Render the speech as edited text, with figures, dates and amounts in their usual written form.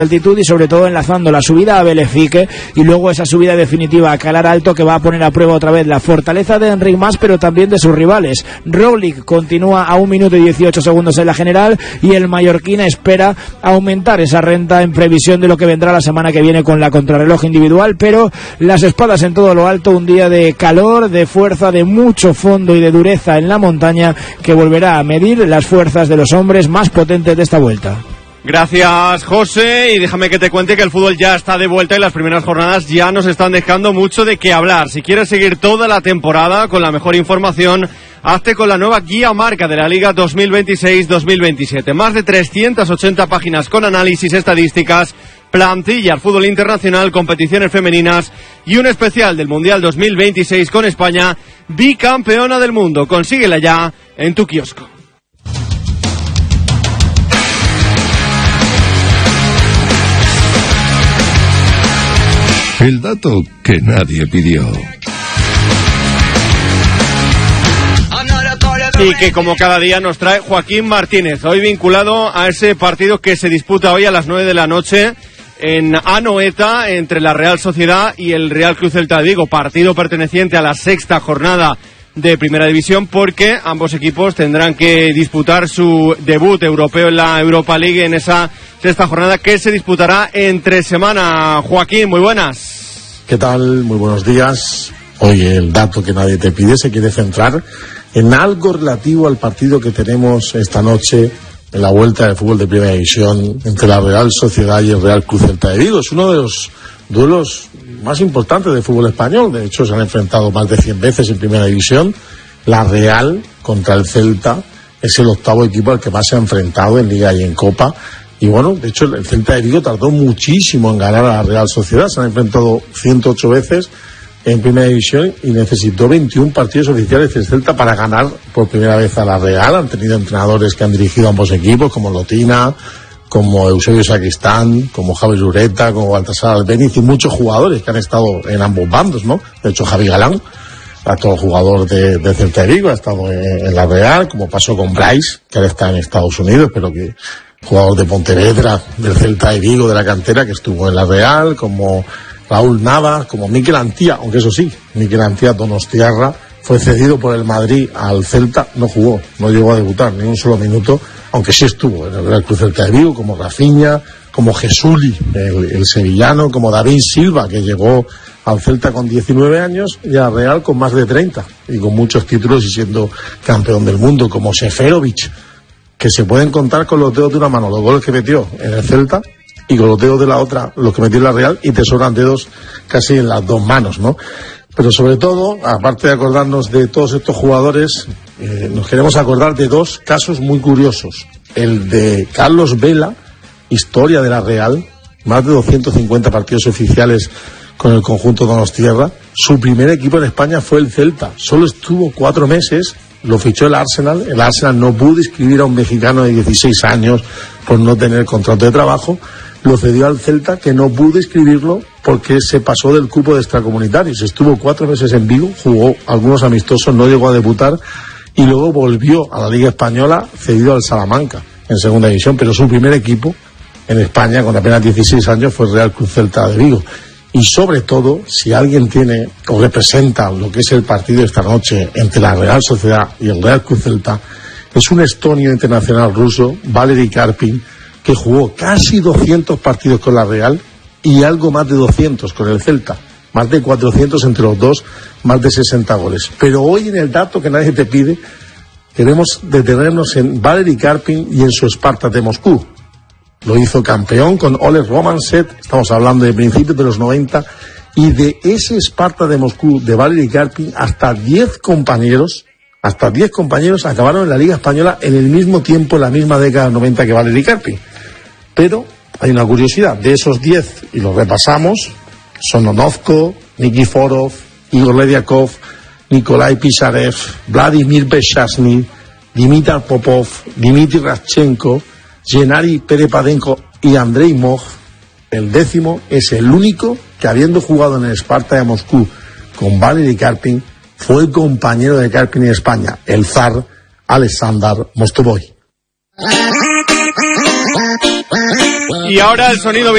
altitud y sobre todo enlazando la subida a Belefique y luego esa subida definitiva a Calar Alto, que va a poner a prueba otra vez la fortaleza de Enric Mas, pero también de sus rivales. Roglic continúa a 1 minuto y 18 segundos en la general y el mallorquín espera aumentar esa renta en previsión de lo que vendrá la semana que viene con la contrarreloj individual, pero las espadas en todo lo alto, un día de calor, de fuerza, de mucho fondo y de dureza en la montaña, que volverá a medir las fuerzas de los hombres más potentes de esta vuelta. Gracias, José, y déjame que te cuente que el fútbol ya está de vuelta y las primeras jornadas ya nos están dejando mucho de qué hablar. Si quieres seguir toda la temporada con la mejor información, hazte con la nueva guía marca de la Liga 2026-2027. Más de 380 páginas con análisis, estadísticas, plantillas, fútbol internacional, competiciones femeninas y un especial del Mundial 2026 con España, bicampeona del mundo. Consíguela ya en tu kiosco. El dato que nadie pidió. Y que como cada día nos trae Joaquín Martínez, hoy vinculado a ese partido que se disputa hoy a las 9 de la noche en Anoeta entre la Real Sociedad y el Real Club Celta de Vigo, partido perteneciente a la 6ª jornada de Primera División, porque ambos equipos tendrán que disputar su debut europeo en la Europa League en esa 6ª jornada que se disputará entre semana. Joaquín, muy buenas. ¿Qué tal? Muy buenos días. Hoy el dato que nadie te pide se quiere centrar en algo relativo al partido que tenemos esta noche en la vuelta del fútbol de Primera División entre la Real Sociedad y el Real Club Celta de Vigo. Es uno de los duelos más importantes del fútbol español. De hecho, se han enfrentado más de 100 veces en Primera División. La Real contra el Celta es el 8º equipo al que más se ha enfrentado en Liga y en Copa. Y bueno, de hecho, el Celta de Vigo tardó muchísimo en ganar a la Real Sociedad. Se han enfrentado 108 veces en Primera División y necesitó 21 partidos oficiales del Celta para ganar por primera vez a la Real. Han tenido entrenadores que han dirigido ambos equipos, como Lotina, como Eusebio Sacristán, como Javi Zureta, como Baltasar Albéniz, y muchos jugadores que han estado en ambos bandos, ¿no? De hecho, Javi Galán, actual jugador de Celta de Vigo, ha estado en la Real, como pasó con Bryce, que ahora está en Estados Unidos, pero que jugador de Pontevedra, del Celta de Vigo, de la cantera, que estuvo en la Real, como Raúl Navas, como Mikel Antía, aunque eso sí, Mikel Antía Donostiarra fue cedido por el Madrid al Celta, no jugó, no llegó a debutar ni un solo minuto, aunque sí estuvo en el Real Club Celta de Vigo, como Rafinha, como Jesuli, el sevillano, como David Silva, que llegó al Celta con 19 años y al Real con más de 30, y con muchos títulos y siendo campeón del mundo, como Seferovic, que se pueden contar con los dedos de una mano los goles que metió en el Celta y con los dedos de la otra los que metió en la Real, y te sobran dedos casi en las dos manos, ¿no? Pero sobre todo, aparte de acordarnos de todos estos jugadores, nos queremos acordar de dos casos muy curiosos. El de Carlos Vela, historia de la Real, más de 250 partidos oficiales con el conjunto donostiarra. Su primer equipo en España fue el Celta. Solo estuvo 4 meses, lo fichó el Arsenal. El Arsenal no pudo inscribir a un mexicano de 16 años por no tener contrato de trabajo. Lo cedió al Celta, que no pudo inscribirlo porque se pasó del cupo de extracomunitarios. Estuvo 4 meses en Vigo, jugó algunos amistosos, no llegó a debutar y luego volvió a la Liga Española cedido al Salamanca en Segunda División, pero su primer equipo en España con apenas 16 años fue el Real Club Celta de Vigo. Y sobre todo, si alguien tiene o representa lo que es el partido esta noche entre la Real Sociedad y el Real Club Celta, es un estonio internacional ruso, Valery Karpin, que jugó casi 200 partidos con la Real y algo más de 200 con el Celta, más de 400 entre los dos, más de 60 goles. Pero hoy, en el dato que nadie te pide, queremos detenernos en Valery Karpin y en su Spartak de Moscú. Lo hizo campeón con Oleg Romanset, estamos hablando de principios de los 90, y de ese Spartak de Moscú de Valery Karpin hasta 10 compañeros acabaron en la Liga Española en el mismo tiempo, en la misma década del 90 que Valery Karpin. Pero hay una curiosidad, de esos 10, y los repasamos, son Onovko, Nikiforov, Igor Lediakov, Nikolai Pisarev, Vladimir Beshasny, Dimitar Popov, Dmitry Radchenko, Gennady Perepadenko y Andrei Moj. El 10º es el único que, habiendo jugado en el Spartak de Moscú con Valery Karpin, fue compañero de Karpin en España, el zar Alexander Mostovoy. Y ahora el sonido